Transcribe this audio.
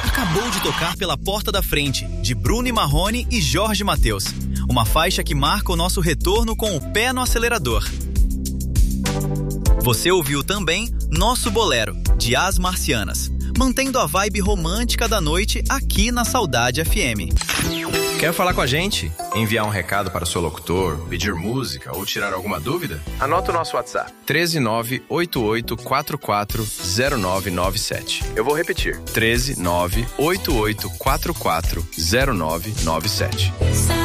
acabou de tocar Pela Porta da Frente, de Bruno e Marrone e Jorge Mateus. Uma faixa que marca o nosso retorno com o pé no acelerador. Você ouviu também Nosso Bolero, de As Marcianas, mantendo a vibe romântica da noite aqui na Saudade FM. Quer falar com a gente? Enviar um recado para o seu locutor, pedir música ou tirar alguma dúvida? Anota o nosso WhatsApp: 13988440997. Eu vou repetir: 13988440997.